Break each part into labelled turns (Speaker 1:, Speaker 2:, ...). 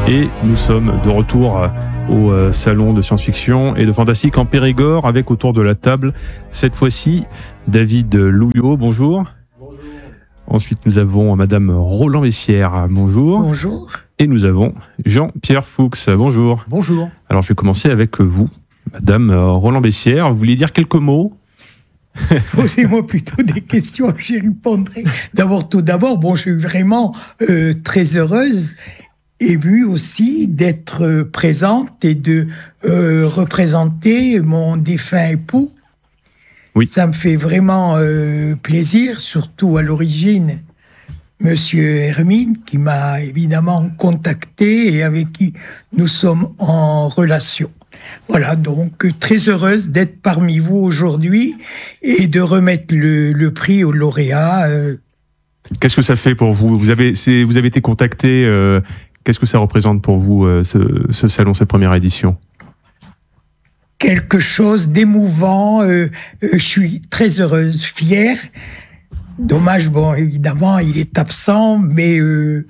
Speaker 1: Et nous sommes de retour au salon de science-fiction et de fantastique en Périgord avec autour de la table, cette fois-ci, David Louillot, bonjour.
Speaker 2: Bonjour.
Speaker 1: Ensuite, nous avons Madame Roland Bessière, bonjour.
Speaker 3: Bonjour.
Speaker 1: Et nous avons Jean-Pierre Fuchs, bonjour.
Speaker 2: Bonjour.
Speaker 1: Alors, je vais commencer avec vous, Madame Roland Bessière. Vous vouliez dire quelques mots ?
Speaker 3: Posez-moi plutôt des questions, j'y répondrai. Tout d'abord, je suis vraiment très heureuse, émue aussi d'être présente et de représenter mon défunt époux.
Speaker 1: Oui.
Speaker 3: Ça me fait vraiment plaisir, surtout à l'origine, Monsieur Hermine, qui m'a évidemment contacté et avec qui nous sommes en relation. Voilà, donc très heureuse d'être parmi vous aujourd'hui et de remettre le prix au lauréat.
Speaker 1: Qu'est-ce que ça fait pour vous ? Vous avez été contacté. Qu'est-ce que ça représente pour vous, ce salon, cette première édition ?
Speaker 3: Quelque chose d'émouvant. Je suis très heureuse, fière. Dommage, évidemment, il est absent, mais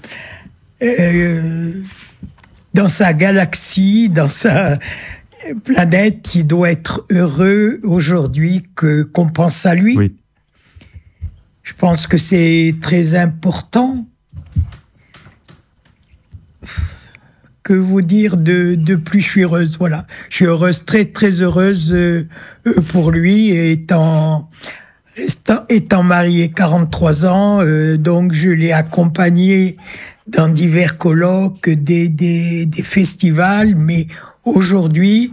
Speaker 3: dans sa galaxie, dans sa planète, il doit être heureux aujourd'hui qu'on pense à lui.
Speaker 1: Oui.
Speaker 3: Je pense que c'est très important. Que vous dire de plus, je suis heureuse, voilà. Je suis heureuse, très très heureuse pour lui, étant marié 43 ans, donc je l'ai accompagné dans divers colloques, des festivals, mais aujourd'hui...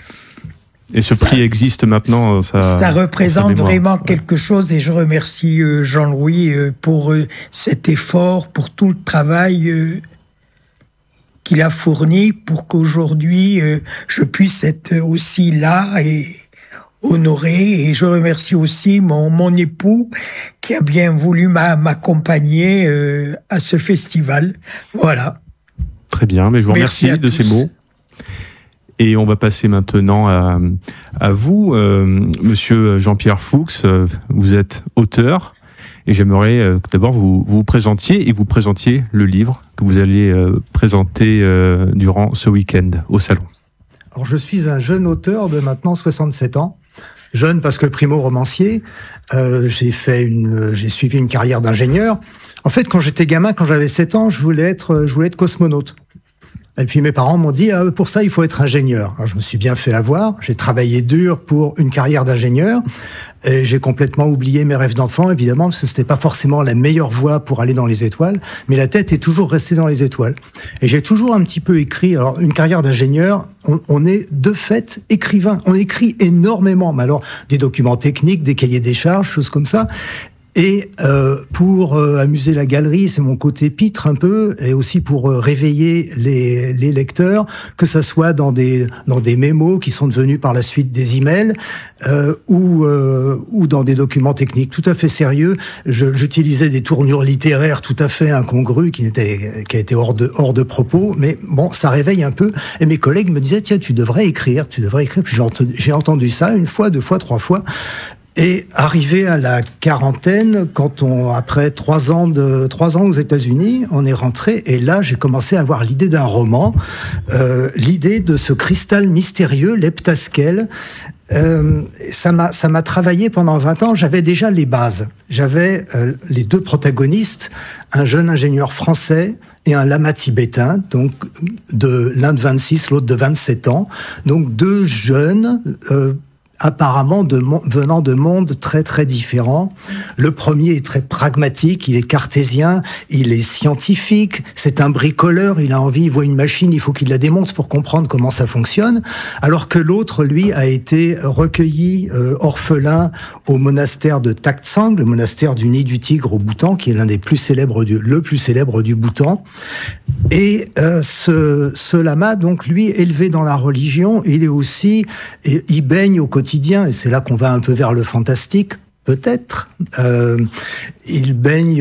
Speaker 1: Et ce prix existe maintenant,
Speaker 3: ça représente vraiment quelque chose, et je remercie Jean-Louis pour cet effort, pour tout le travail qu'il a fourni pour qu'aujourd'hui je puisse être aussi là et honoré. Et je remercie aussi mon époux qui a bien voulu m'accompagner à ce festival. Voilà.
Speaker 1: Très bien, mais je vous remercie de ces mots. Et on va passer maintenant à vous, Monsieur Jean-Pierre Fuchs. Vous êtes auteur. Et j'aimerais que d'abord vous présentiez et vous présentiez le livre que vous allez présenter durant ce week-end au salon.
Speaker 2: Alors je suis un jeune auteur de maintenant 67 ans. Jeune parce que primo-romancier. J'ai suivi une carrière d'ingénieur. En fait, quand j'étais gamin, quand j'avais 7 ans, je voulais être cosmonaute. Et puis mes parents m'ont dit pour ça il faut être ingénieur. Alors je me suis bien fait avoir, j'ai travaillé dur pour une carrière d'ingénieur et j'ai complètement oublié mes rêves d'enfant évidemment parce que c'était pas forcément la meilleure voie pour aller dans les étoiles, mais la tête est toujours restée dans les étoiles. Et j'ai toujours un petit peu écrit. Alors une carrière d'ingénieur, on est de fait écrivain, on écrit énormément, mais alors des documents techniques, des cahiers des charges, choses comme ça. Et pour amuser la galerie, c'est mon côté pitre un peu, et aussi pour réveiller les lecteurs, que ça soit dans des mémos qui sont devenus par la suite des emails, ou dans des documents techniques tout à fait sérieux. J'utilisais des tournures littéraires tout à fait incongrues qui étaient hors de propos, mais bon, ça réveille un peu. Et mes collègues me disaient tiens, tu devrais écrire. Puis j'ai entendu ça une fois, 2 fois, 3 fois. Et arrivé à la quarantaine, après 3 ans aux États-Unis, on est rentré et là j'ai commencé à avoir l'idée d'un roman, l'idée de ce cristal mystérieux, l'heptaskel. Ça m'a travaillé pendant 20 ans. J'avais déjà les bases. J'avais les 2 protagonistes, un jeune ingénieur français et un lama tibétain, donc l'un de 26, l'autre de 27 ans, donc 2 jeunes. Apparemment venant de mondes très très différents. Le premier est très pragmatique, il est cartésien, il est scientifique, c'est un bricoleur, il voit une machine, il faut qu'il la démonte pour comprendre comment ça fonctionne, alors que l'autre, lui, a été recueilli orphelin au monastère de Taktsang, le monastère du Nid du Tigre au Bhoutan, qui est le plus célèbre du Bhoutan. Et ce lama, donc lui, élevé dans la religion, il baigne au quotidien, et c'est là qu'on va un peu vers le fantastique, peut-être. Il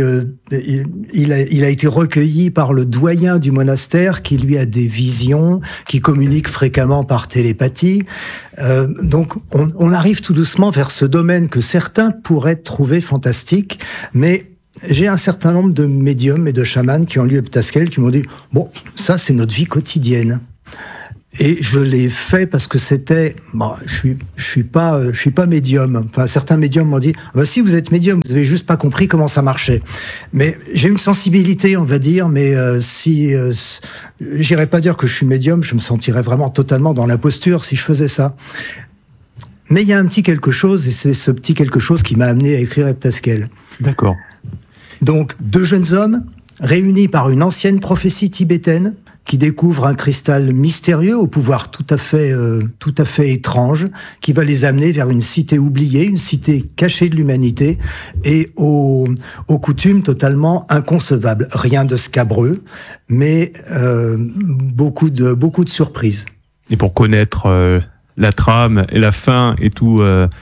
Speaker 2: a été recueilli par le doyen du monastère qui lui a des visions, qui communique fréquemment par télépathie. Donc on arrive tout doucement vers ce domaine que certains pourraient trouver fantastique, mais j'ai un certain nombre de médiums et de chamans qui ont lu Heptaskel, qui m'ont dit « Bon, ça, c'est notre vie quotidienne ». Et je l'ai fait parce que c'était, je suis pas médium. Enfin, certains médiums m'ont dit, si vous êtes médium, vous avez juste pas compris comment ça marchait. Mais j'ai une sensibilité, on va dire, mais j'irais pas dire que je suis médium, je me sentirais vraiment totalement dans l'imposture si je faisais ça. Mais il y a un petit quelque chose, et c'est ce petit quelque chose qui m'a amené à écrire Heptaskel.
Speaker 1: D'accord.
Speaker 2: Donc, 2 jeunes hommes, réunis par une ancienne prophétie tibétaine, qui découvre un cristal mystérieux au pouvoir tout à fait étrange, qui va les amener vers une cité oubliée, une cité cachée de l'humanité, et aux coutumes totalement inconcevables. Rien de scabreux, mais beaucoup de surprises.
Speaker 1: Et pour connaître la trame et la fin et tout,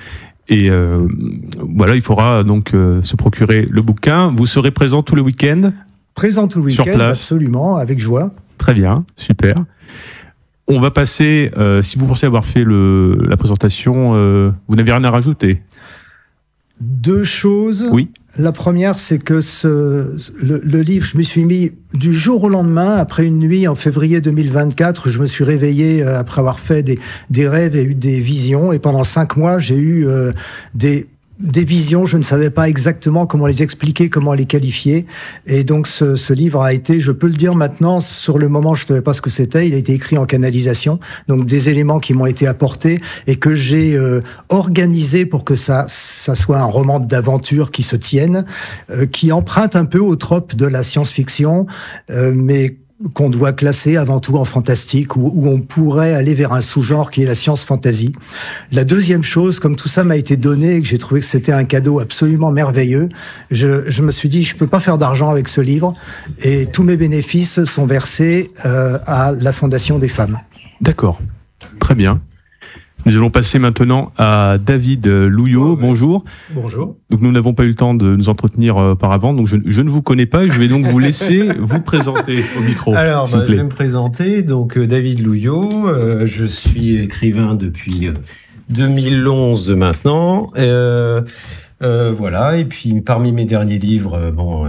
Speaker 1: voilà, il faudra donc se procurer le bouquin. Vous serez présent tout le week-end ?
Speaker 2: Présent tout le week-end, absolument, avec joie.
Speaker 1: Très bien, super. On va passer, si vous pensez avoir fait la présentation, vous n'avez rien à rajouter ?
Speaker 2: 2 choses.
Speaker 1: Oui.
Speaker 2: La première, c'est que le livre, je me suis mis du jour au lendemain, après une nuit en février 2024, je me suis réveillé après avoir fait des rêves et eu des visions, et pendant 5 mois, j'ai eu des visions, je ne savais pas exactement comment les expliquer, comment les qualifier. Et donc, ce livre a été, je peux le dire maintenant, sur le moment, je ne savais pas ce que c'était, il a été écrit en canalisation. Donc, des éléments qui m'ont été apportés et que j'ai organisé pour que ça soit un roman d'aventure qui se tienne, qui emprunte un peu au trope de la science-fiction, mais qu'on doit classer avant tout en fantastique, où on pourrait aller vers un sous-genre qui est la science-fantasy. La deuxième chose, comme tout ça m'a été donné et que j'ai trouvé que c'était un cadeau absolument merveilleux, je me suis dit, je peux pas faire d'argent avec ce livre, et tous mes bénéfices sont versés à la Fondation des femmes.
Speaker 1: D'accord, très bien. Nous allons passer maintenant à David Louillot. Bonjour.
Speaker 4: Bonjour.
Speaker 1: Donc nous n'avons pas eu le temps de nous entretenir auparavant, donc je ne vous connais pas. Je vais donc vous laisser vous présenter au micro.
Speaker 4: Alors, je vais me présenter. Donc David Louillot, je suis écrivain depuis 2011 maintenant. Voilà. Et puis parmi mes derniers livres,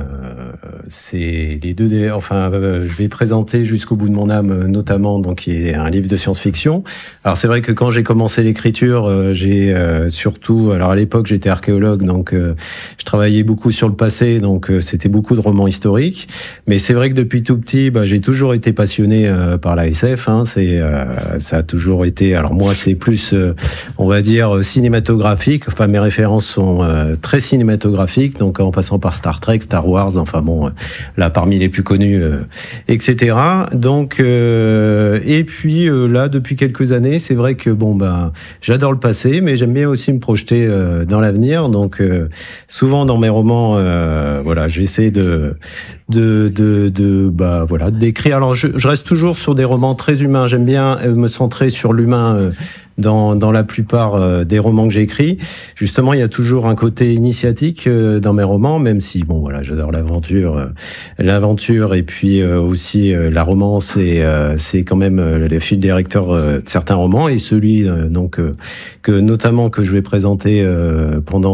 Speaker 4: c'est les 2. Enfin, je vais présenter Jusqu'au bout de mon âme, notamment, donc qui est un livre de science-fiction. Alors c'est vrai que quand j'ai commencé l'écriture, j'ai surtout, alors à l'époque j'étais archéologue, donc je travaillais beaucoup sur le passé, donc c'était beaucoup de romans historiques. Mais c'est vrai que depuis tout petit, j'ai toujours été passionné par la SF. Hein, ça a toujours été. Alors moi, c'est plus, on va dire, cinématographique. Enfin, mes références sont très cinématographiques, donc en passant par Star Trek, Star Wars, enfin bon, là parmi les plus connus, etc. Donc et puis là depuis quelques années, c'est vrai que j'adore le passé, mais j'aime bien aussi me projeter dans l'avenir. Donc souvent dans mes romans, voilà, j'essaie d'écrire. Alors je reste toujours sur des romans très humains. J'aime bien me centrer sur l'humain. Dans la plupart des romans que j'ai écrits, justement, il y a toujours un côté initiatique dans mes romans, même si j'adore l'aventure et puis aussi la romance, et c'est quand même le fil directeur de certains romans, et celui que notamment que je vais présenter pendant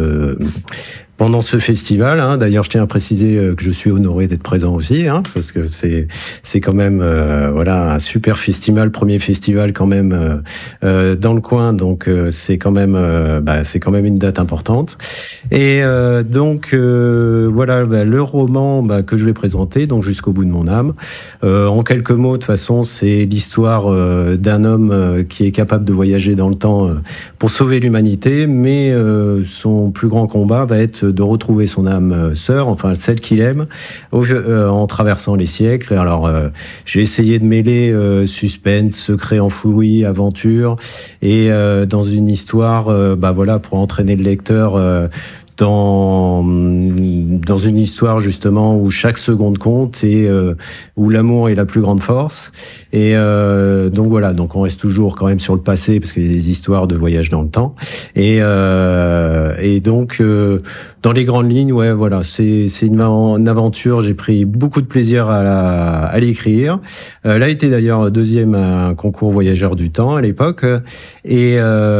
Speaker 4: ce festival, hein. D'ailleurs, je tiens à préciser que je suis honoré d'être présent aussi, hein, parce que c'est quand même un super festival, premier festival quand même dans le coin, donc c'est quand même une date importante. Et donc le roman que je vais présenter, donc Jusqu'au bout de mon âme. En quelques mots, de toute façon, c'est l'histoire d'un homme qui est capable de voyager dans le temps pour sauver l'humanité, mais son plus grand combat va être de retrouver son âme sœur, enfin celle qu'il aime, en traversant les siècles. Alors j'ai essayé de mêler suspense, secret enfoui, aventure, et dans une histoire pour entraîner le lecteur dans une histoire justement où chaque seconde compte, et où l'amour est la plus grande force. Et donc on reste toujours quand même sur le passé, parce qu'il y a des histoires de voyage dans le temps. Et donc dans les grandes lignes, ouais, voilà, c'est une aventure. J'ai pris beaucoup de plaisir à l'écrire. Elle a été d'ailleurs deuxième à un concours Voyageurs du Temps à l'époque. Et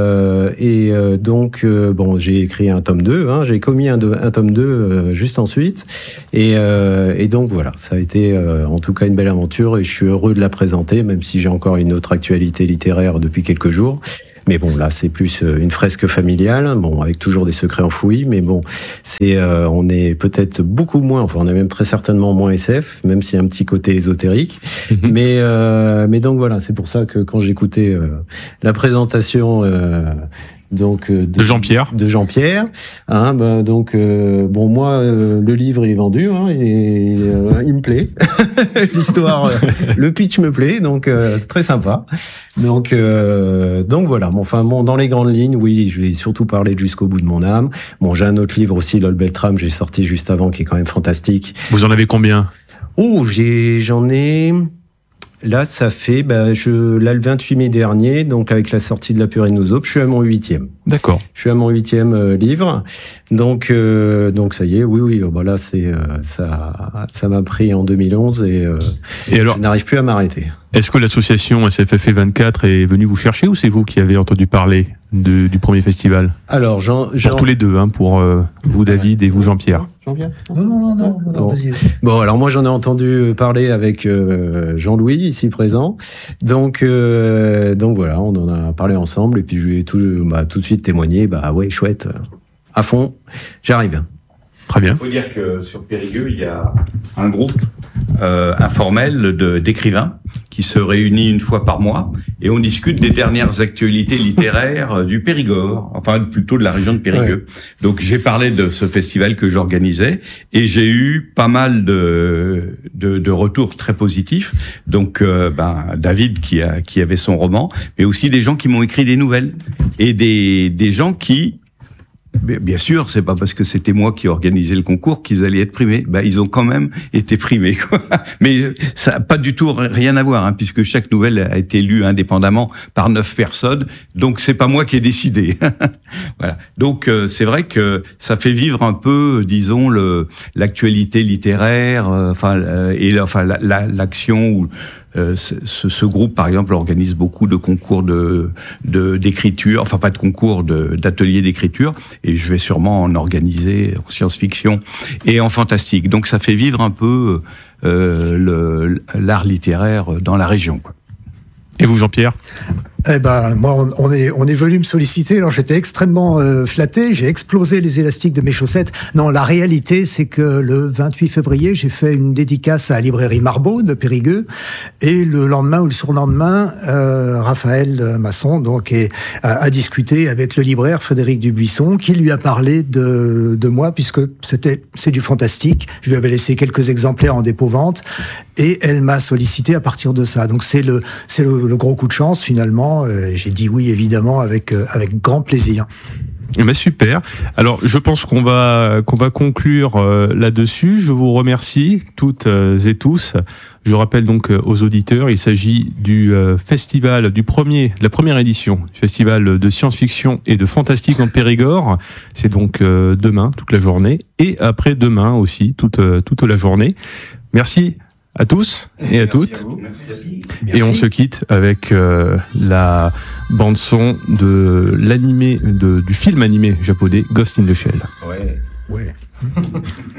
Speaker 4: donc, bon, j'ai écrit un tome 2. Hein, j'ai commis un tome 2 juste ensuite. Et donc voilà, ça a été en tout cas une belle aventure et je suis heureux de la présenter, même si j'ai encore une autre actualité littéraire depuis quelques jours. Mais bon, là, c'est plus une fresque familiale, bon, avec toujours des secrets enfouis. Mais bon, on est peut-être beaucoup moins, enfin, on est même très certainement moins SF, même s'il y a un petit côté ésotérique. Mais donc voilà, c'est pour ça que quand j'écoutais la présentation donc de Jean-Pierre, hein, ben donc bon, moi le livre il est vendu, hein, il me plaît, l'histoire, le pitch me plaît, donc c'est très sympa. Donc voilà, enfin bon, dans les grandes lignes, oui, je vais surtout parler de Jusqu'au bout de mon âme. Bon, j'ai un autre livre aussi, Lol Beltram, j'ai sorti juste avant, qui est quand même fantastique.
Speaker 1: Vous en avez combien?
Speaker 4: Oh, j'en ai. Là, ça fait, le 28 mai dernier, donc avec la sortie de La Purée de Nousope, je suis à mon 8e.
Speaker 1: D'accord.
Speaker 4: Je suis à mon 8e livre. Donc ça y est, oui, bah là, ça m'a pris en 2011 et alors, je n'arrive plus à m'arrêter.
Speaker 1: Est-ce que l'association SFFE 24 est venue vous chercher ou c'est vous qui avez entendu parler du premier festival? Alors, pour tous les deux, hein, pour vous David et vous Jean-Pierre.
Speaker 2: Jean-Pierre ? Non, vas-y.
Speaker 4: Bon, alors moi j'en ai entendu parler avec Jean-Louis ici présent. Donc voilà, on en a parlé ensemble et puis je lui ai tout de suite témoigné. Bah ouais, chouette, à fond, j'arrive.
Speaker 1: Très bien.
Speaker 5: Il faut dire que sur Périgueux, il y a un groupe informel d'écrivains qui se réunit une fois par mois et on discute des dernières actualités littéraires du Périgord, enfin plutôt de la région de Périgueux. Ouais. Donc j'ai parlé de ce festival que j'organisais et j'ai eu pas mal de retours très positifs. Donc David qui avait son roman, mais aussi des gens qui m'ont écrit des nouvelles et des gens qui, bien sûr, c'est pas parce que c'était moi qui organisais le concours qu'ils allaient être primés. Ils ont quand même été primés, quoi. Mais ça n'a pas du tout rien à voir, hein, puisque chaque nouvelle a été lue indépendamment par 9 personnes. Donc c'est pas moi qui ai décidé. Voilà. Donc c'est vrai que ça fait vivre un peu, disons, l'actualité littéraire, l'action ou ce groupe, par exemple, organise beaucoup de concours d'écriture, enfin pas de concours, d'ateliers d'écriture, et je vais sûrement en organiser en science-fiction et en fantastique. Donc ça fait vivre un peu l'art littéraire dans la région, quoi.
Speaker 1: Et vous, Jean-Pierre ?
Speaker 2: Moi, on est venu me solliciter. Alors, j'étais extrêmement flatté. J'ai explosé les élastiques de mes chaussettes. Non, la réalité, c'est que le 28 février, j'ai fait une dédicace à la librairie Marbeau de Périgueux. Et le lendemain ou le surlendemain, Raphaël Masson, donc, a discuté avec le libraire Frédéric Dubuisson, qui lui a parlé de moi, puisque c'est du fantastique. Je lui avais laissé quelques exemplaires en dépôt-vente. Et elle m'a sollicité à partir de ça. Donc, c'est le gros coup de chance, finalement. J'ai dit oui, évidemment, avec grand plaisir.
Speaker 1: Super. Alors, je pense qu'on va conclure là-dessus. Je vous remercie toutes et tous. Je rappelle donc aux auditeurs, il s'agit du festival de la première édition du festival de science-fiction et de fantastique en Périgord. C'est donc demain toute la journée et après-demain aussi toute la journée. Merci à tous et à toutes.
Speaker 5: Merci.
Speaker 1: Et on se quitte avec la bande son de du film animé japonais Ghost in the Shell.
Speaker 5: Ouais.